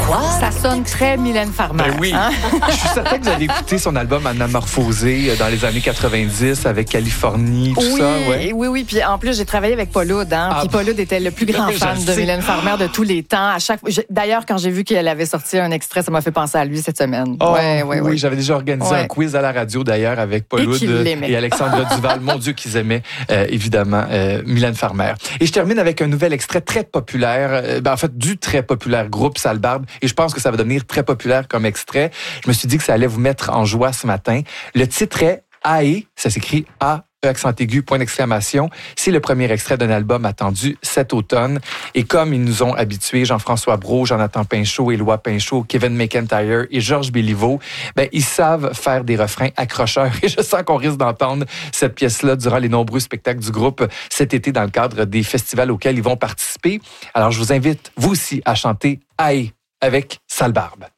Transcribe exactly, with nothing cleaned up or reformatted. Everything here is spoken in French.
Quoi? Ça sonne très Mylène Farmer. Ben oui. Hein? Je suis certain que vous avez écouté son album Anamorphosé dans les années quatre-vingt-dix avec Californie, tout oui, ça. Ouais. Oui, oui. Puis en plus, j'ai travaillé avec Paul Oud. Hein? Ah, Puis Paul Oud était le plus grand je fan de sais. Mylène Farmer de tous les temps. À chaque... D'ailleurs, quand j'ai vu qu'elle avait sorti un extrait, ça m'a fait penser à lui cette semaine. Oh, ouais, ouais, oui, ouais. j'avais déjà organisé Ouais. un quiz à la radio d'ailleurs avec Paul Et Oud qu'il l'aimait. et Alexandre Duval. Mon Dieu, qu'ils aimaient euh, évidemment euh, Mylène Farmer. Et je termine avec un nouvel extrait très populaire, euh, ben, en fait du très populaire groupe Sale Barbe. Et je pense que ça va devenir très populaire comme extrait. Je me suis dit que ça allait vous mettre en joie ce matin. Le titre est Ae, ça s'écrit A. accent aigu, point d'exclamation. C'est le premier extrait d'un album attendu cet automne. Et comme ils nous ont habitués, Jean-François Brault, Jonathan Pinchot, Éloi Pinchot, Kevin McEntire et Georges Béliveau, ben, ils savent faire des refrains accrocheurs. Et je sens qu'on risque d'entendre cette pièce-là durant les nombreux spectacles du groupe cet été dans le cadre des festivals auxquels ils vont participer. Alors, je vous invite, vous aussi, à chanter Aïe avec Sale Barbe.